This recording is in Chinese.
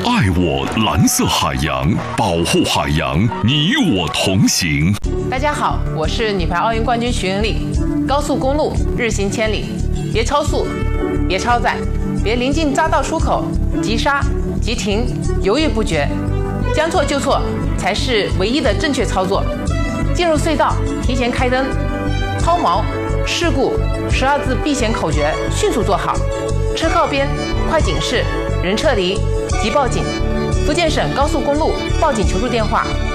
爱我蓝色海洋，保护海洋，你我同行。 大家好，我是女排奥运冠军徐云丽。高速公路日行千里，别超速，别超载，别临近匝道出口急刹、急停，犹豫不决，将错就错才是唯一的正确操作。进入隧道提前开灯，抛锚、事故12字避险口诀迅速做好。车靠边，快警示，人撤离，即报警。福建省高速公路报警求助电话